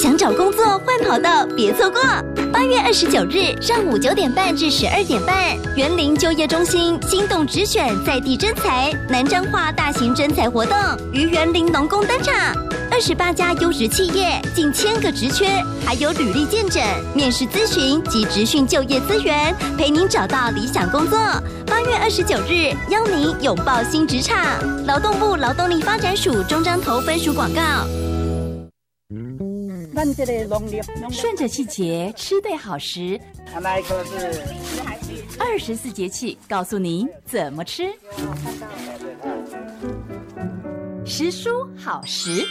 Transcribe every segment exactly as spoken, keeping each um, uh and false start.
想找工作换跑道别错过。八月二十九日上午九点半至十二点半，园林就业中心心动直选在地征才南彰化大型征才活动于园林农工登场。二十八家优质企业，近千个职缺，还有履历见诊、面试咨询及职训就业资源，陪您找到理想工作。八月二十九日，邀您拥抱新职场。劳动部劳动力发展署中彰投分署广告。 顺着季节吃对好食，二十四节气告诉您怎么吃。食蔬好食。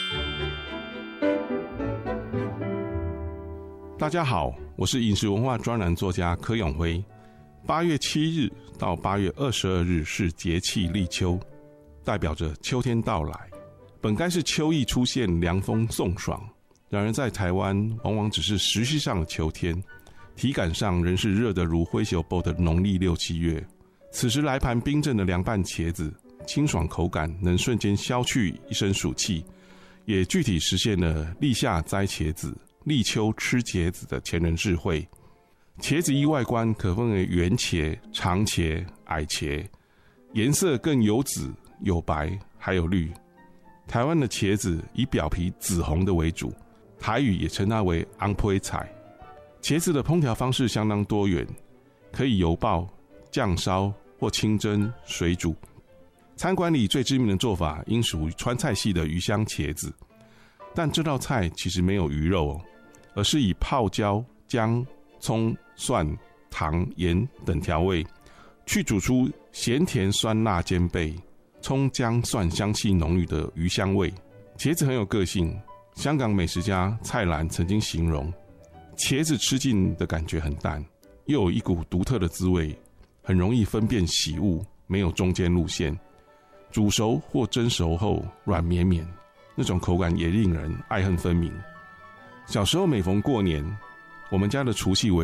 大家好，我是饮食文化专栏作家柯永辉。八月七日到八月二十二日是节气立秋，代表着秋天到来。本该是秋意出现，凉风送爽，然而在台湾往往只是时序上的秋天，体感上仍是热得如灰熊爆的农历六七月。此时来盘冰镇的凉拌茄子，清爽口感能瞬间消去一身暑气，也具体实现了立夏摘茄子、立秋吃茄子的前人智慧。茄子依外观可分为圆茄、长茄、矮茄，颜色更有紫、有白，还有绿。台湾的茄子以表皮紫红的为主，台语也称它为昂胚菜。茄子的烹调方式相当多元，可以油爆、酱烧或清蒸、水煮。餐馆里最知名的做法应属于川菜系的鱼香茄子，但这道菜其实没有鱼肉哦，而是以泡椒、姜、葱、蒜、糖、盐等调味，去煮出咸甜酸辣兼备、葱姜蒜香气浓郁的鱼香味。茄子很有个性，香港美食家蔡澜曾经形容，茄子吃进的感觉很淡，又有一股独特的滋味，很容易分辨喜恶，没有中间路线。煮熟或蒸熟后软绵绵，那种口感也令人爱恨分明。小时候每逢过年，我们家的除夕围